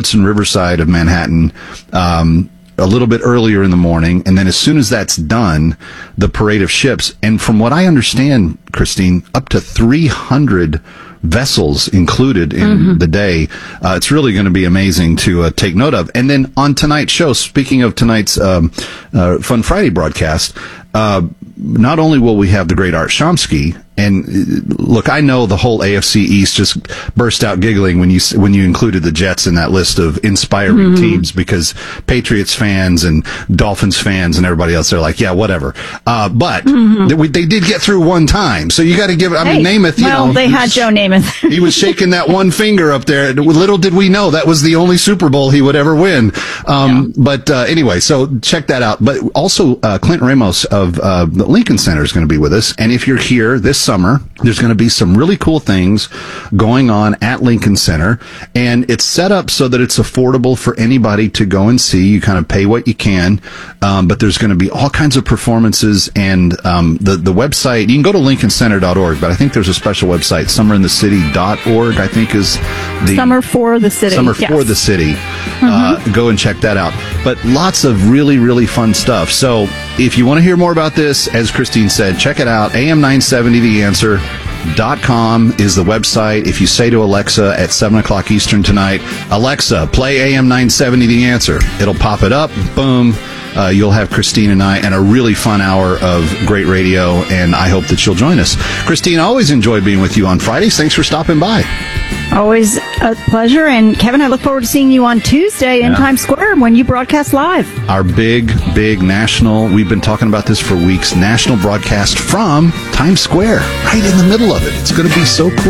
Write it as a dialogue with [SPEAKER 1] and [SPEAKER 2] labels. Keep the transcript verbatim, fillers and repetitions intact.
[SPEAKER 1] Hudson Riverside of Manhattan, um, a little bit earlier in the morning, and then as soon as that's done, the parade of ships. And from what I understand, Christine, up to three hundred vessels included in mm-hmm. the day. Uh, it's really going to be amazing to uh, take note of. And then on tonight's show, speaking of tonight's um, uh, Fun Friday broadcast, uh, not only will we have the great Art Chomsky, and look, I know the whole A F C East just burst out giggling when you when you included the Jets in that list of inspiring mm-hmm. teams, because Patriots fans and Dolphins fans and everybody else, they're like, yeah, whatever. Uh, but mm-hmm. they, they did get through one time, so you got to give it. I
[SPEAKER 2] hey,
[SPEAKER 1] mean, Namath. You
[SPEAKER 2] well,
[SPEAKER 1] know,
[SPEAKER 2] they had Joe Namath.
[SPEAKER 1] He was shaking that one finger up there. Little did we know that was the only Super Bowl he would ever win. Um, yeah. But uh, anyway, so check that out. But also, uh, Clint Ramos of uh, the Lincoln Center is going to be with us, and if you're here this summer, there's going to be some really cool things going on at Lincoln Center, and it's set up so that it's affordable for anybody to go and see. You kind of pay what you can, um, but there's going to be all kinds of performances, and um, the the website, you can go to lincoln center dot org, but I think there's a special website, summer in the city dot org, I think is the...
[SPEAKER 2] Summer for the City.
[SPEAKER 1] Summer
[SPEAKER 2] yes.
[SPEAKER 1] for the City.
[SPEAKER 2] Mm-hmm.
[SPEAKER 1] Uh, go and check that out. But lots of really, really fun stuff. So if you want to hear more about this, as Christine said, check it out. A M nine seventy The Answer. Dot com is the website. If you say to Alexa at seven o'clock Eastern tonight, Alexa, play A M nine seventy The Answer, it'll pop it up. Boom. Uh, you'll have Christine and I and a really fun hour of great radio, and I hope that you'll join us. Christine, I always enjoy being with you on Fridays. Thanks for stopping by.
[SPEAKER 2] Always a pleasure. And Kevin, I look forward to seeing you on Tuesday in yeah. Times Square when you broadcast live.
[SPEAKER 1] Our big, big national, we've been talking about this for weeks, national broadcast from Times Square, right in the middle of it. It's going to be so cool.